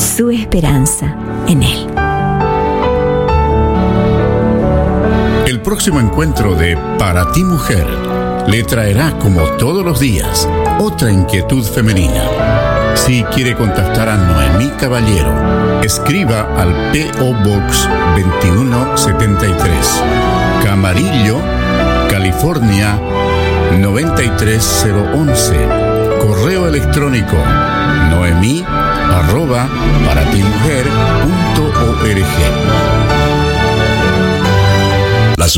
su esperanza en Él. El próximo encuentro de Para ti Mujer le traerá, como todos los días, otra inquietud femenina. Si quiere contactar a Noemí Caballero, escriba al P.O. Box 2173, Camarillo, California 93011. Correo electrónico noemi@paratimujer.org. Las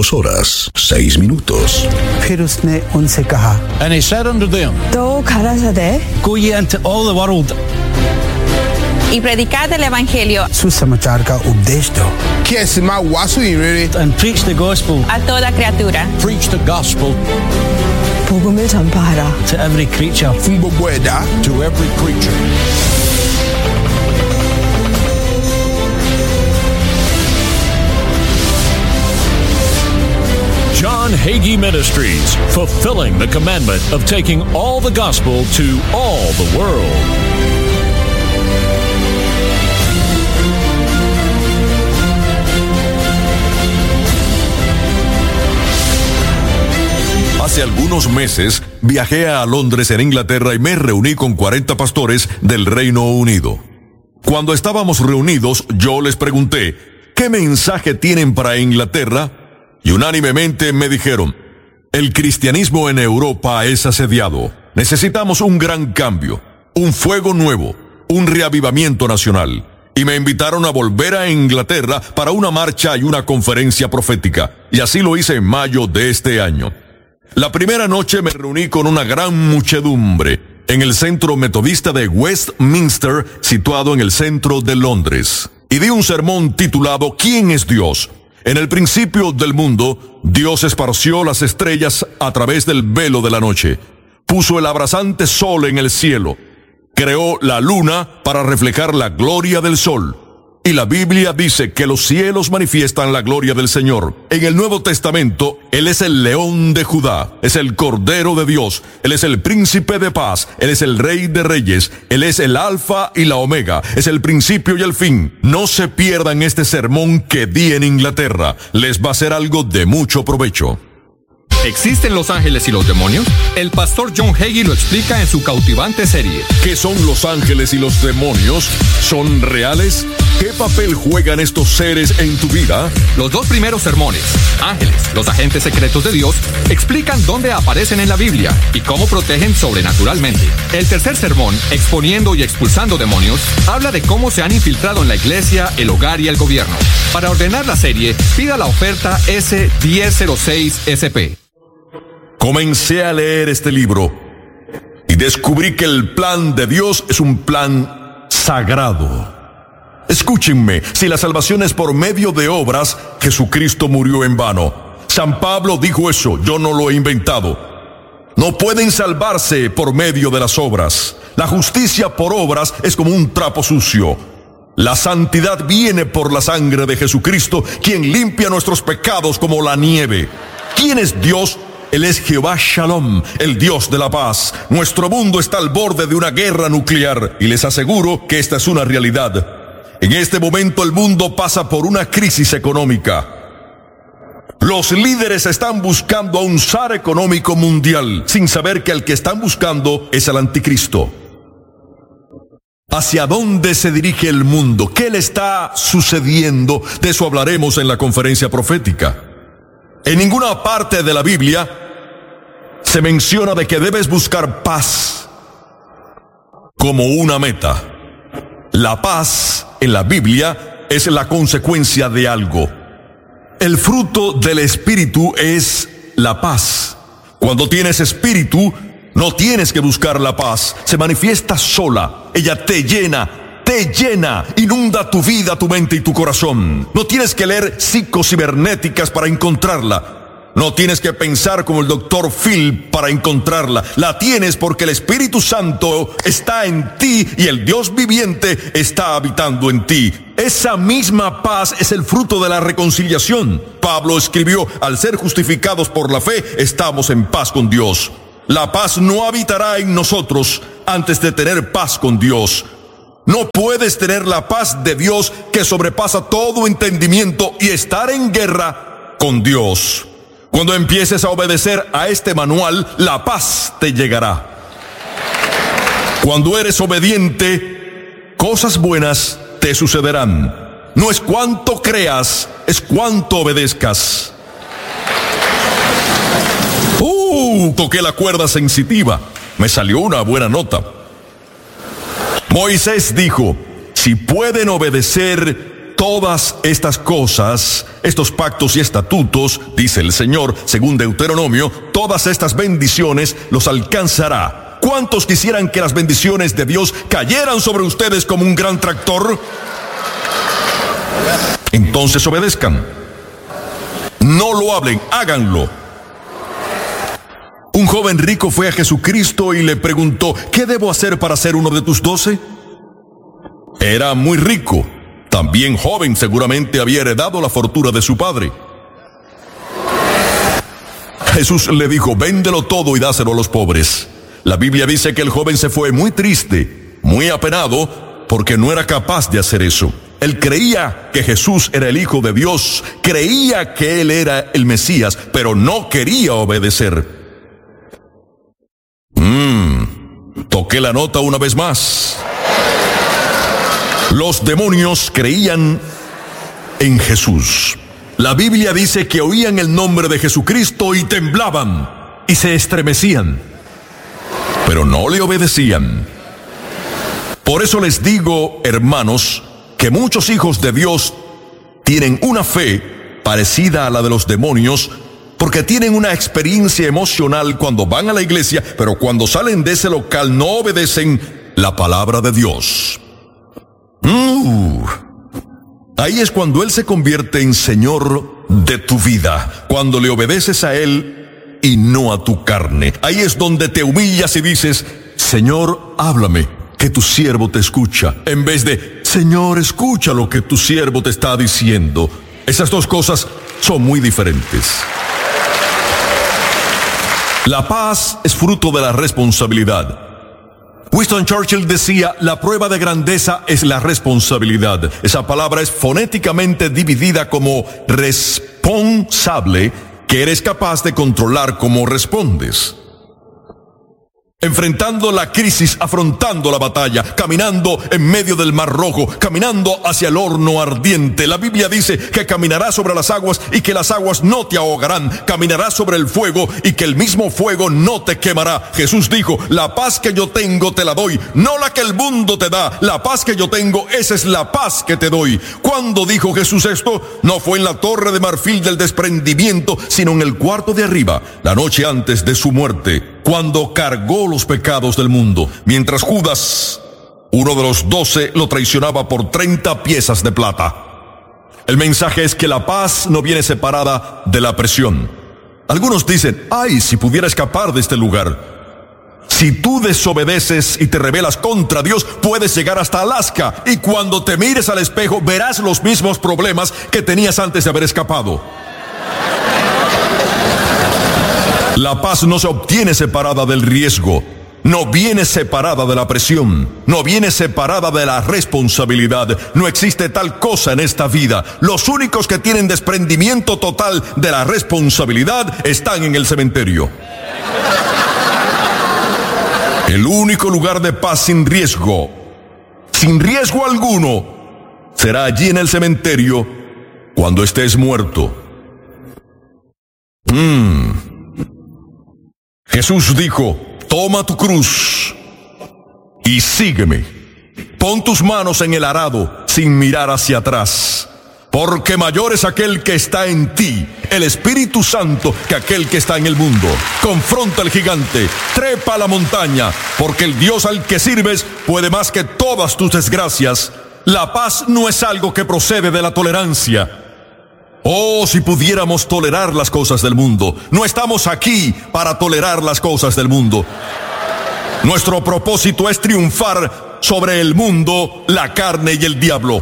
22:06. फिर उसने उनसे कहा, And he said unto them, तो खरा सा दे Go ye into all the world y predicad el evangelio सुसमाचार का उपदेश दो. kí ẹ sì máa wàásù ìrere and preach the gospel. a toda criatura. Preach the gospel 복음을 전파하라. to every creature. fún gbogbo ẹ̀dá. To every creature. John Hagee Ministries, fulfilling the commandment of taking all the gospel to all the world. Hace algunos meses viajé a Londres, en Inglaterra, y me reuní con 40 pastores del Reino Unido. Cuando estábamos reunidos, yo les pregunté, ¿qué mensaje tienen para Inglaterra? Y unánimemente me dijeron, el cristianismo en Europa es asediado. Necesitamos un gran cambio, un fuego nuevo, un reavivamiento nacional. Y me invitaron a volver a Inglaterra para una marcha y una conferencia profética. Y así lo hice en mayo de este año. La primera noche me reuní con una gran muchedumbre en el centro metodista de Westminster, situado en el centro de Londres. Y di un sermón titulado ¿Quién es Dios? En el principio del mundo, Dios esparció las estrellas a través del velo de la noche. Puso el abrasante sol en el cielo. Creó la luna para reflejar la gloria del sol. Y la Biblia dice que los cielos manifiestan la gloria del Señor. En el Nuevo Testamento, Él es el león de Judá, es el Cordero de Dios, Él es el príncipe de paz, Él es el Rey de reyes, Él es el Alfa y la Omega, es el principio y el fin. No se pierdan este sermón que di en Inglaterra, les va a ser algo de mucho provecho. ¿Existen los ángeles y los demonios? El pastor John Hagee lo explica en su cautivante serie. ¿Qué son los ángeles y los demonios? ¿Son reales? ¿Qué papel juegan estos seres en tu vida? Los dos primeros sermones, Ángeles, los agentes secretos de Dios, explican dónde aparecen en la Biblia y cómo protegen sobrenaturalmente. El tercer sermón, Exponiendo y expulsando demonios, habla de cómo se han infiltrado en la iglesia, el hogar y el gobierno. Para ordenar la serie, pida la oferta S1006SP. Comencé a leer este libro y descubrí que el plan de Dios es un plan sagrado. Escúchenme, si la salvación es por medio de obras, Jesucristo murió en vano. San Pablo dijo eso, yo no lo he inventado. No pueden salvarse por medio de las obras. La justicia por obras es como un trapo sucio. La santidad viene por la sangre de Jesucristo, quien limpia nuestros pecados como la nieve. ¿Quién es Dios? Él es Jehová Shalom, el Dios de la paz. Nuestro mundo está al borde de una guerra nuclear y les aseguro que esta es una realidad. En este momento el mundo pasa por una crisis económica. Los líderes están buscando a un zar económico mundial, sin saber que el que están buscando es el anticristo. ¿Hacia dónde se dirige el mundo? ¿Qué le está sucediendo? De eso hablaremos en la conferencia profética. En ninguna parte de la Biblia se menciona de que debes buscar paz como una meta. La paz en la Biblia es la consecuencia de algo. El fruto del Espíritu es la paz. Cuando tienes Espíritu, no tienes que buscar la paz. Se manifiesta sola. Ella te llena, inunda tu vida, tu mente y tu corazón. No tienes que leer psicocibernéticas para encontrarla. No tienes que pensar como el Dr. Phil para encontrarla. La tienes porque el Espíritu Santo está en ti y el Dios viviente está habitando en ti. Esa misma paz es el fruto de la reconciliación. Pablo escribió, al ser justificados por la fe, estamos en paz con Dios. La paz no habitará en nosotros antes de tener paz con Dios. No puedes tener la paz de Dios que sobrepasa todo entendimiento y estar en guerra con Dios. Cuando empieces a obedecer a este manual, la paz te llegará. Cuando eres obediente, cosas buenas te sucederán. No es cuánto creas, es cuánto obedezcas. Toqué la cuerda sensitiva. Me salió una buena nota. Moisés dijo, si pueden obedecer todas estas cosas, estos pactos y estatutos, dice el Señor, según Deuteronomio, todas estas bendiciones los alcanzará. ¿Cuántos quisieran que las bendiciones de Dios cayeran sobre ustedes como un gran tractor? Entonces obedezcan. No lo hablen, háganlo. Un joven rico fue a Jesucristo y le preguntó, ¿qué debo hacer para ser uno de tus 12? Era muy rico. También joven, seguramente había heredado la fortuna de su padre. Jesús le dijo, véndelo todo y dáselo a los pobres. La Biblia dice que el joven se fue muy triste, muy apenado, porque no era capaz de hacer eso. Él creía que Jesús era el Hijo de Dios, creía que Él era el Mesías, pero no quería obedecer. Toqué la nota una vez más. Los demonios creían en Jesús. La Biblia dice que oían el nombre de Jesucristo y temblaban y se estremecían, pero no le obedecían. Por eso les digo, hermanos, que muchos hijos de Dios tienen una fe parecida a la de los demonios, porque tienen una experiencia emocional cuando van a la iglesia, pero cuando salen de ese local no obedecen la palabra de Dios. Ahí es cuando Él se convierte en Señor de tu vida, cuando le obedeces a Él y no a tu carne. Ahí es donde te humillas y dices, Señor, háblame, que tu siervo te escucha, en vez de, Señor, escucha lo que tu siervo te está diciendo. Esas dos cosas son muy diferentes. La paz es fruto de la responsabilidad. Winston Churchill decía, la prueba de grandeza es la responsabilidad. Esa palabra es fonéticamente dividida como responsable, que eres capaz de controlar cómo respondes. Enfrentando la crisis, afrontando la batalla, caminando en medio del Mar Rojo, caminando hacia el horno ardiente. La Biblia dice que caminarás sobre las aguas y que las aguas no te ahogarán. Caminarás sobre el fuego y que el mismo fuego no te quemará. Jesús dijo, la paz que yo tengo te la doy, no la que el mundo te da. La paz que yo tengo, esa es la paz que te doy. ¿Cuándo dijo Jesús esto? No fue en la torre de marfil del desprendimiento, sino en el cuarto de arriba, la noche antes de su muerte, cuando cargó los pecados del mundo, mientras Judas, uno de los 12, lo traicionaba por 30 piezas de plata. El mensaje es que la paz no viene separada de la presión. Algunos dicen, ay, si pudiera escapar de este lugar. Si tú desobedeces y te rebelas contra Dios, puedes llegar hasta Alaska, y cuando te mires al espejo verás los mismos problemas que tenías antes de haber escapado. La paz no se obtiene separada del riesgo, no viene separada de la presión, no viene separada de la responsabilidad. No existe tal cosa en esta vida. Los únicos que tienen desprendimiento total de la responsabilidad están en el cementerio. El único lugar de paz sin riesgo alguno, será allí en el cementerio cuando estés muerto. Jesús dijo, toma tu cruz y sígueme. Pon tus manos en el arado sin mirar hacia atrás, porque mayor es aquel que está en ti, el Espíritu Santo, que aquel que está en el mundo. Confronta al gigante, trepa a la montaña, porque el Dios al que sirves puede más que todas tus desgracias. La paz no es algo que procede de la tolerancia. Oh, si pudiéramos tolerar las cosas del mundo. No estamos aquí para tolerar las cosas del mundo. Nuestro propósito es triunfar sobre el mundo, la carne y el diablo.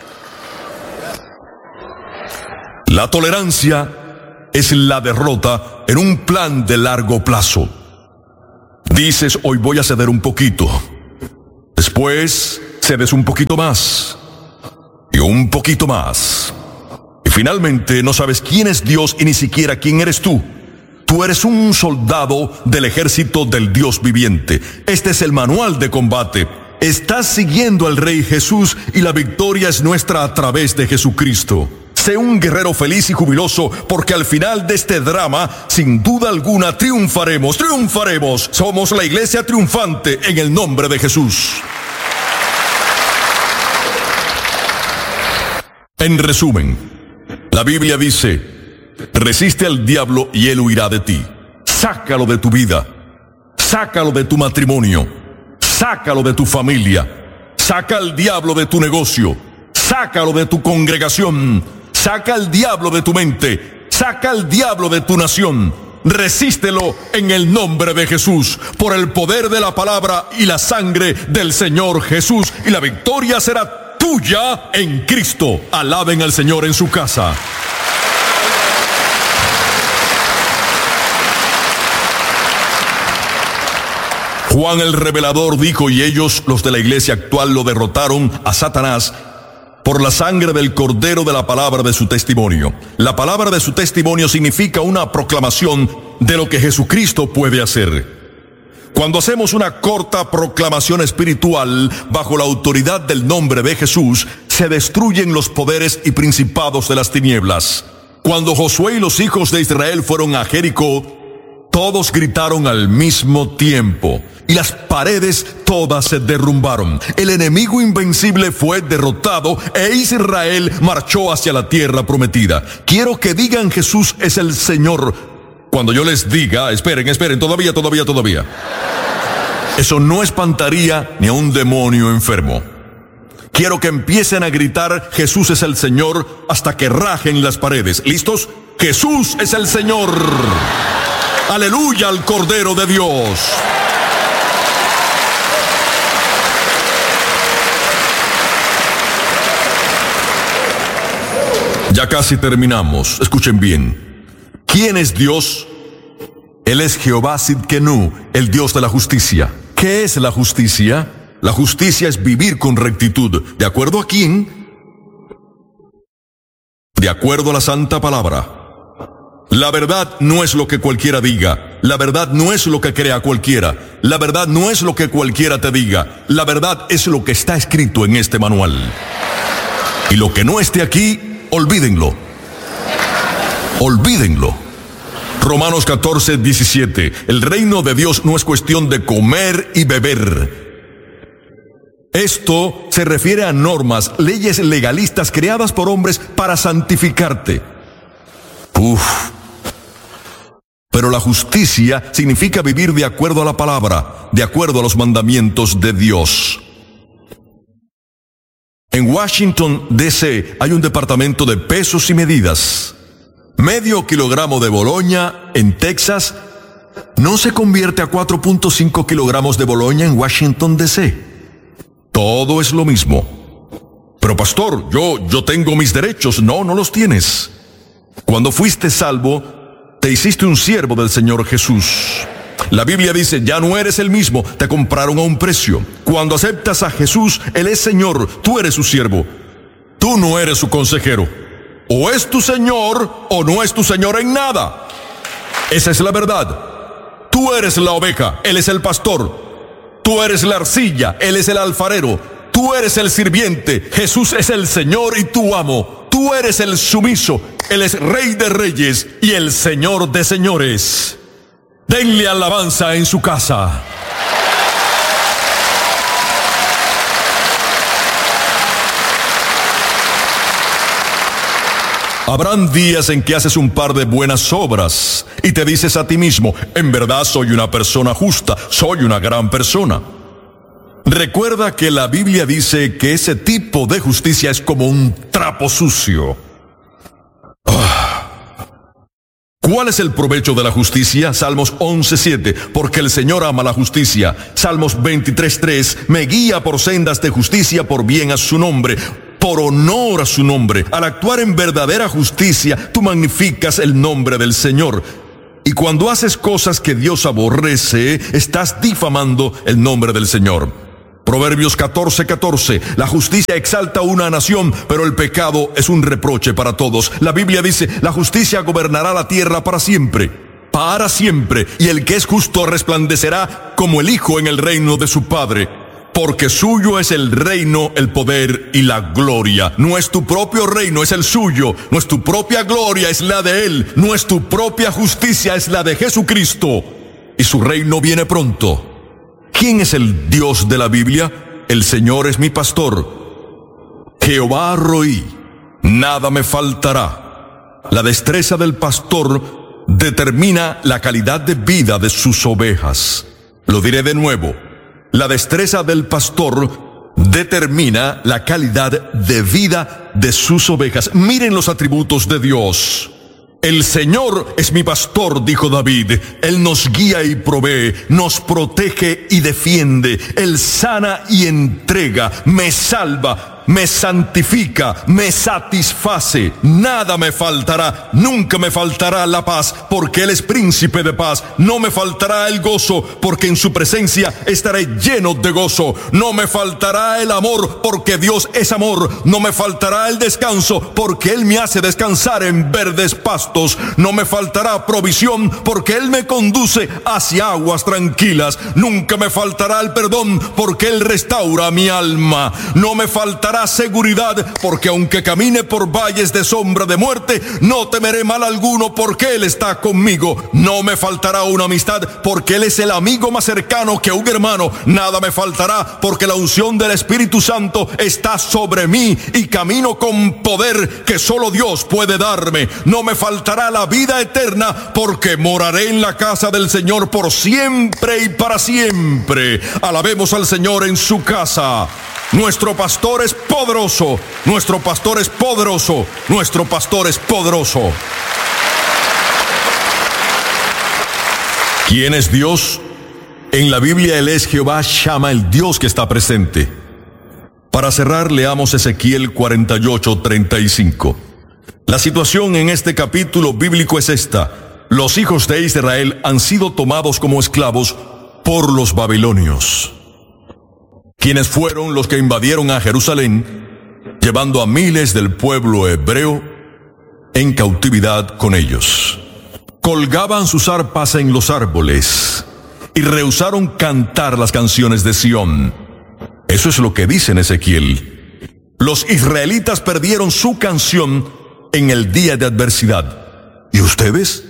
La tolerancia es la derrota en un plan de largo plazo. Dices, hoy voy a ceder un poquito. Después cedes un poquito más y un poquito más. Y finalmente no sabes quién es Dios y ni siquiera quién eres tú. Tú eres un soldado del ejército del Dios viviente. Este es el manual de combate. Estás siguiendo al Rey Jesús y la victoria es nuestra a través de Jesucristo. Sé un guerrero feliz y jubiloso, porque al final de este drama, sin duda alguna, triunfaremos, triunfaremos. Somos la iglesia triunfante en el nombre de Jesús. En resumen, la Biblia dice: resiste al diablo y él huirá de ti. Sácalo de tu vida, sácalo de tu matrimonio, sácalo de tu familia, saca al diablo de tu negocio, sácalo de tu congregación, saca al diablo de tu mente, saca al diablo de tu nación. Resístelo en el nombre de Jesús, por el poder de la palabra y la sangre del Señor Jesús, y la victoria será tuya en Cristo. Alaben al Señor en su casa. Juan el Revelador dijo: y ellos, los de la iglesia actual, lo derrotaron a Satanás por la sangre del Cordero, de la palabra de su testimonio. La palabra de su testimonio significa una proclamación de lo que Jesucristo puede hacer. Cuando hacemos una corta proclamación espiritual bajo la autoridad del nombre de Jesús, se destruyen los poderes y principados de las tinieblas. Cuando Josué y los hijos de Israel fueron a Jericó, todos gritaron al mismo tiempo, y las paredes todas se derrumbaron. El enemigo invencible fue derrotado, e Israel marchó hacia la tierra prometida. Quiero que digan: Jesús es el Señor. Cuando yo les diga, esperen, todavía. Eso no espantaría ni a un demonio enfermo. Quiero que empiecen a gritar: Jesús es el Señor, hasta que rajen las paredes. ¿Listos? Jesús es el Señor. Aleluya al Cordero de Dios. Ya casi terminamos. Escuchen bien. ¿Quién es Dios? Él es Jehová Sidkenu, el Dios de la justicia. ¿Qué es la justicia? La justicia es vivir con rectitud. ¿De acuerdo a quién? De acuerdo a la santa palabra. La verdad no es lo que cualquiera diga. La verdad no es lo que crea cualquiera. La verdad no es lo que cualquiera te diga. La verdad es lo que está escrito en este manual. Y lo que no esté aquí, olvídenlo. Olvídenlo. Romanos 14:17. El reino de Dios no es cuestión de comer y beber. Esto se refiere a normas, leyes legalistas creadas por hombres para santificarte. Pero la justicia significa vivir de acuerdo a la palabra, de acuerdo a los mandamientos de Dios. En Washington, D.C., hay un departamento de pesos y medidas. Medio kilogramo de Boloña en Texas no se convierte a 4.5 kilogramos de Boloña en Washington, D.C. Todo es lo mismo. Pero pastor, yo tengo mis derechos. No los tienes. Cuando fuiste salvo, te hiciste un siervo del Señor Jesús. La Biblia dice: ya no eres el mismo, te compraron a un precio. Cuando aceptas a Jesús, Él es Señor, tú eres su siervo. Tú no eres su consejero. O es tu Señor o no es tu Señor en nada. Esa es la verdad. Tú eres la oveja, Él es el pastor. Tú eres la arcilla, Él es el alfarero. Tú eres el sirviente, Jesús es el Señor y tu amo. Tú eres el sumiso, Él es Rey de reyes y el Señor de señores. Denle alabanza en su casa. Habrán días en que haces un par de buenas obras y te dices a ti mismo: en verdad soy una persona justa, soy una gran persona. Recuerda que la Biblia dice que ese tipo de justicia es como un trapo sucio. ¿Cuál es el provecho de la justicia? Salmos 11:7, porque el Señor ama la justicia. Salmos 23:3, me guía por sendas de justicia por bien a su nombre, por honor a su nombre. Al actuar en verdadera justicia, tú magnificas el nombre del Señor. Y cuando haces cosas que Dios aborrece, estás difamando el nombre del Señor. Proverbios 14:14. La justicia exalta una nación, pero el pecado es un reproche para todos. La Biblia dice, la justicia gobernará la tierra para siempre. Para siempre. Y el que es justo resplandecerá como el Hijo en el reino de su Padre. Porque suyo es el reino, el poder y la gloria. No es tu propio reino, es el suyo. No es tu propia gloria, es la de Él. No es tu propia justicia, es la de Jesucristo. Y su reino viene pronto. ¿Quién es el Dios de la Biblia? El Señor es mi pastor. Jehová roí, nada me faltará. La destreza del pastor determina la calidad de vida de sus ovejas. Lo diré de nuevo. La destreza del pastor determina la calidad de vida de sus ovejas. Miren los atributos de Dios. El Señor es mi pastor, dijo David. Él nos guía y provee, nos protege y defiende. Él sana y entrega, me salva, me santifica, me satisface. Nada me faltará, nunca me faltará la paz, porque Él es príncipe de paz. No me faltará el gozo, porque en su presencia estaré lleno de gozo. No me faltará el amor, porque Dios es amor. No me faltará el descanso, porque Él me hace descansar en verdes pastos. No me faltará provisión, porque Él me conduce hacia aguas tranquilas. Nunca me faltará el perdón, porque Él restaura mi alma. No me faltará seguridad, porque aunque camine por valles de sombra de muerte, no temeré mal alguno, porque Él está conmigo. No me faltará una amistad, porque Él es el amigo más cercano que un hermano. Nada me faltará, porque la unción del Espíritu Santo está sobre mí y camino con poder que solo Dios puede darme. No me faltará la vida eterna, porque moraré en la casa del Señor por siempre y para siempre. Alabemos al Señor en su casa. Nuestro pastor es poderoso, nuestro pastor es poderoso, nuestro pastor es poderoso. ¿Quién es Dios? En la Biblia Él es Jehová Shama, el Dios que está presente. Para cerrar, leamos Ezequiel 48:35. La situación en este capítulo bíblico es esta: los hijos de Israel han sido tomados como esclavos por los babilonios, quienes fueron los que invadieron a Jerusalén, llevando a miles del pueblo hebreo en cautividad con ellos. Colgaban sus arpas en los árboles y rehusaron cantar las canciones de Sión. Eso es lo que dice en Ezequiel. Los israelitas perdieron su canción en el día de adversidad. ¿Y ustedes?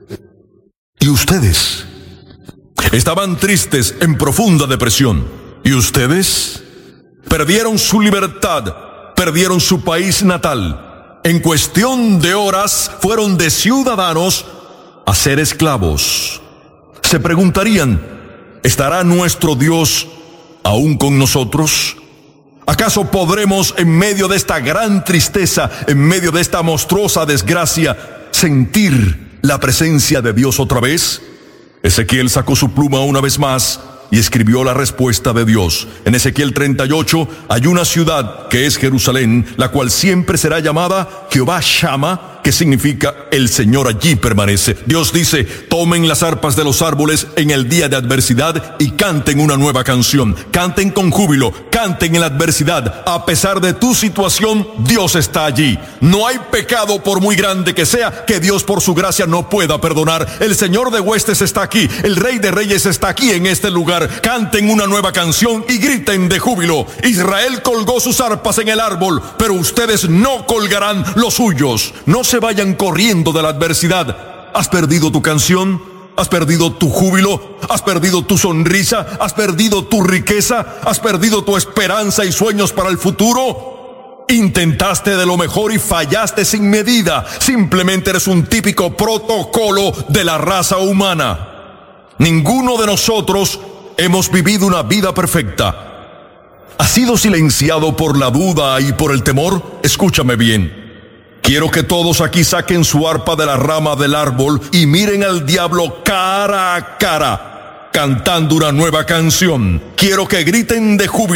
¿Y ustedes? Estaban tristes, en profunda depresión. ¿Y ustedes? Perdieron su libertad, perdieron su país natal. En cuestión de horas fueron de ciudadanos a ser esclavos. Se preguntarían, ¿estará nuestro Dios aún con nosotros? ¿Acaso podremos, en medio de esta gran tristeza, en medio de esta monstruosa desgracia, sentir la presencia de Dios otra vez? Ezequiel sacó su pluma una vez más y escribió la respuesta de Dios. En Ezequiel 38 hay una ciudad que es Jerusalén, la cual siempre será llamada Jehová Shama, que significa el Señor allí permanece. Dios dice, tomen las arpas de los árboles en el día de adversidad y canten una nueva canción. Canten con júbilo, canten en la adversidad. A pesar de tu situación, Dios está allí. No hay pecado, por muy grande que sea, que Dios por su gracia no pueda perdonar. El Señor de huestes está aquí, el Rey de reyes está aquí en este lugar. Canten una nueva canción y griten de júbilo. Israel colgó sus arpas en el árbol, pero ustedes no colgarán los suyos. No se vayan corriendo de la adversidad. ¿Has perdido tu canción? ¿Has perdido tu júbilo? ¿Has perdido tu sonrisa? ¿Has perdido tu riqueza? ¿Has perdido tu esperanza y sueños para el futuro? Intentaste de lo mejor y fallaste sin medida. Simplemente eres un típico protocolo de la raza humana. Ninguno de nosotros hemos vivido una vida perfecta. ¿Has sido silenciado por la duda y por el temor? Escúchame bien. Quiero que todos aquí saquen su arpa de la rama del árbol y miren al diablo cara a cara, cantando una nueva canción. Quiero que griten de júbilo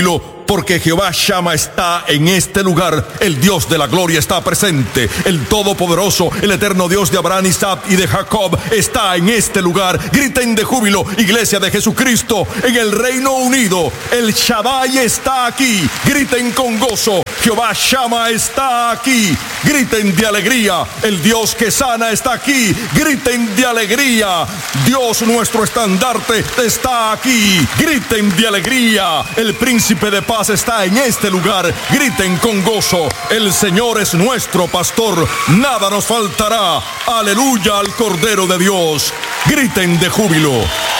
porque Jehová Shama está en este lugar. El Dios de la gloria está presente. El Todopoderoso, el eterno Dios de Abraham, Isaac y de Jacob está en este lugar. Griten de júbilo, iglesia de Jesucristo en el Reino Unido. El Shaddai está aquí. Griten con gozo. Jehová Shama está aquí. Griten de alegría. El Dios que sana está aquí. Griten de alegría. Dios nuestro estandarte está aquí. Griten de alegría. El príncipe de paz está en este lugar. Griten con gozo. El Señor es nuestro pastor. Nada nos faltará. Aleluya al Cordero de Dios. Griten de júbilo.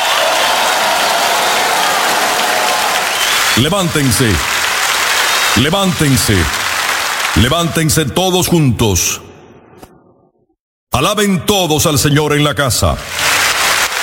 Levántense. Levántense. Levántense todos juntos. Alaben todos al Señor en la casa.